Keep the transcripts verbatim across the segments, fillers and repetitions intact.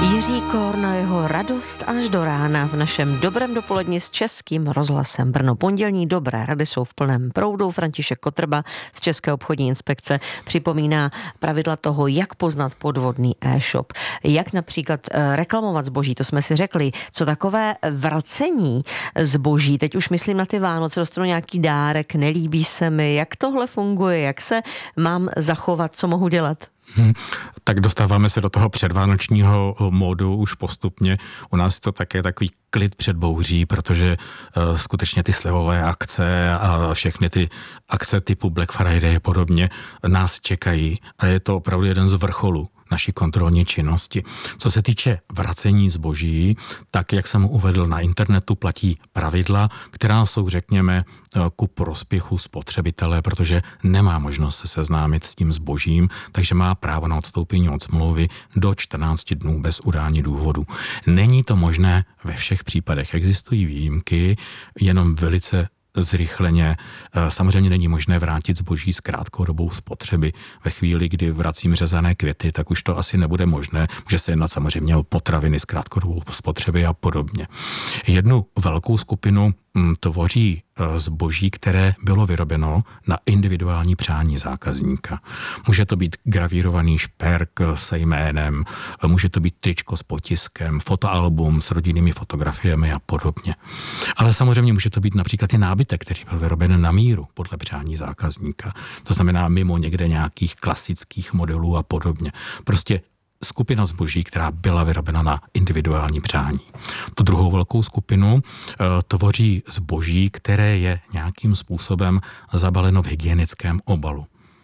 Jiří Kórn a jeho radost až do rána v našem dobrém dopoledni s Českým rozhlasem Brno. Pondělní dobré rady jsou v plném proudu. František Kotrba z České obchodní inspekce připomíná pravidla toho, jak poznat podvodný e-shop, jak například reklamovat zboží, to jsme si řekli, co takové vracení zboží, teď už myslím na ty Vánoce, dostanu nějaký dárek, nelíbí se mi, jak tohle funguje, jak se mám zachovat, co mohu dělat? Hmm. Tak dostáváme se do toho předvánočního módu už postupně. U nás je to také takový klid před bouří, protože uh, skutečně ty slevové akce a všechny ty akce typu Black Friday a podobně nás čekají a je to opravdu jeden z vrcholů naší kontrolní činnosti. Co se týče vracení zboží, tak jak jsem uvedl, na internetu platí pravidla, která jsou, řekněme, ku prospěchu spotřebitele, protože nemá možnost se seznámit s tím zbožím, takže má právo na odstoupení od smlouvy do čtrnácti dnů bez udání důvodu. Není to možné ve všech případech. Existují výjimky, jenom velice zrychleně. Samozřejmě není možné vrátit zboží s krátkou dobou spotřeby. Ve chvíli, kdy vracím řezané květy, tak už to asi nebude možné. Může se jednat samozřejmě o potraviny s krátkou dobou spotřeby a podobně. Jednu velkou skupinu tvoří zboží, které bylo vyrobeno na individuální přání zákazníka. Může to být gravírovaný šperk se jménem, může to být tričko s potiskem, fotoalbum s rodinnými fotografiemi a podobně. Ale samozřejmě může to být například i nábytek, který byl vyroben na míru podle přání zákazníka. To znamená mimo někde nějakých klasických modelů a podobně. Prostě skupina zboží, která byla vyrobena na individuální přání. Tu druhou velkou skupinu e, tvoří zboží, které je nějakým způsobem zabaleno v hygienickém obalu.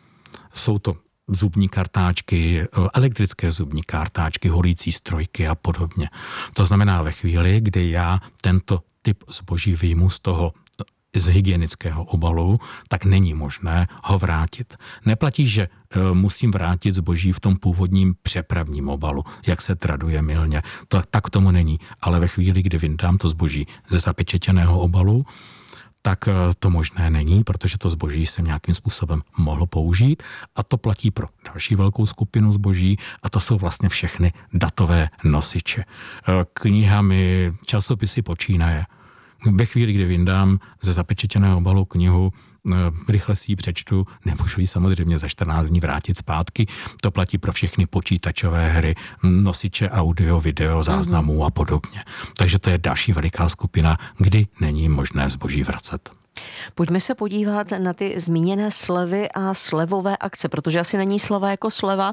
Jsou to zubní kartáčky, elektrické zubní kartáčky, holící strojky a podobně. To znamená ve chvíli, kdy já tento typ zboží vyjmu z toho z hygienického obalu, tak není možné ho vrátit. Neplatí, že e, musím vrátit zboží v tom původním přepravním obalu, jak se traduje mylně. To, tak tomu není. Ale ve chvíli, kdy vyndám to zboží ze zapečetěného obalu, tak e, to možné není, protože to zboží jsem nějakým způsobem mohl použít a to platí pro další velkou skupinu zboží a to jsou vlastně všechny datové nosiče. E, knihami, časopisy počínaje. Ve chvíli, kdy vyndám ze zapečetěného obalu knihu, rychle si ji přečtu, nemůžu ji samozřejmě za čtrnáct dní vrátit zpátky. To platí pro všechny počítačové hry, nosiče audio, video, záznamů a podobně. Takže to je další veliká skupina, kdy není možné zboží vracet. Pojďme se podívat na ty zmíněné slevy a slevové akce, protože asi není sleva jako sleva.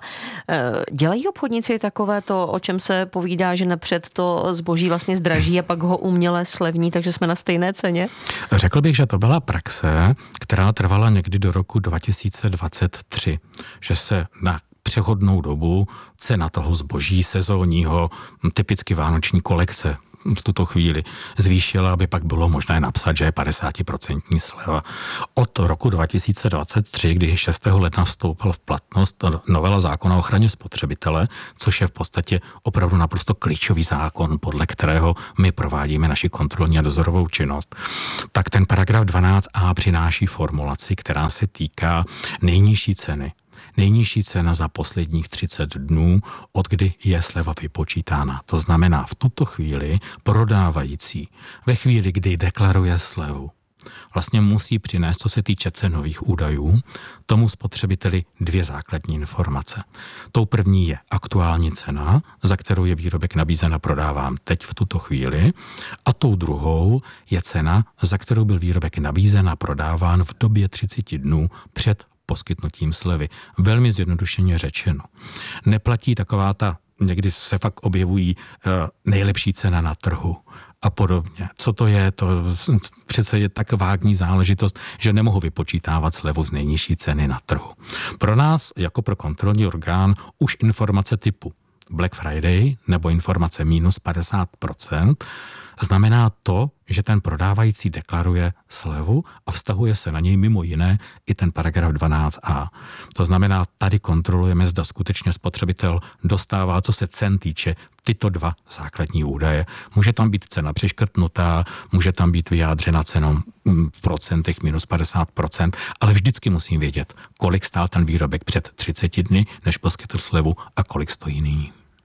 Dělají obchodníci takové to, o čem se povídá, že napřed to zboží vlastně zdraží a pak ho uměle slevní, takže jsme na stejné ceně? Řekl bych, že to byla praxe, která trvala někdy do roku dva tisíce dvacet tři, že se na přechodnou dobu cena toho zboží sezónního, typicky vánoční kolekce, v tuto chvíli zvýšila, aby pak bylo možné napsat, že je padesátiprocentní sleva. Od roku dva tisíce dvacet tři, kdy šestého ledna vstoupila v platnost novela zákona o ochraně spotřebitele, což je v podstatě opravdu naprosto klíčový zákon, podle kterého my provádíme naši kontrolní a dozorovou činnost, tak ten paragraf dvanáct a přináší formulaci, která se týká nejnižší ceny. Nejnižší cena za posledních třicet dnů, od kdy je sleva vypočítána. To znamená v tuto chvíli prodávající ve chvíli, kdy deklaruje slevu, vlastně musí přinést, co se týče cenových údajů, tomu spotřebiteli dvě základní informace. Tou první je aktuální cena, za kterou je výrobek nabízen a prodáván teď v tuto chvíli, a tou druhou je cena, za kterou byl výrobek nabízen a prodáván v době třiceti dnů před poskytnutím slevy. Velmi zjednodušeně řečeno. Neplatí taková ta, někdy se fakt objevují uh, nejlepší cena na trhu a podobně. Co to je? To přece je tak vágní záležitost, že nemohu vypočítávat slevu z nejnižší ceny na trhu. Pro nás, jako pro kontrolní orgán, už informace typu Black Friday nebo informace minus padesát procent znamená to, že ten prodávající deklaruje slevu a vztahuje se na něj mimo jiné i ten paragraf dvanáct a. To znamená, tady kontrolujeme, zda skutečně spotřebitel dostává, co se cen týče, tyto dva základní údaje. Může tam být cena přeškrtnutá, může tam být vyjádřena cenou v procentech minus padesát procent, ale vždycky musím vědět, kolik stál ten výrobek před třiceti dny, než poskytl slevu a kolik stojí nyní.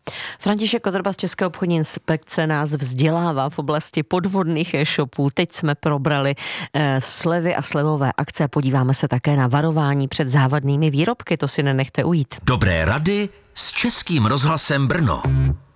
František Kotrba z České obchodní inspekce nás vzdělává v oblasti podvodných e-shopů. Teď jsme probrali eh, slevy a slevové akce a podíváme se také na varování před závadnými výrobky. To si nenechte ujít. Dobré rady s Českým rozhlasem Brno.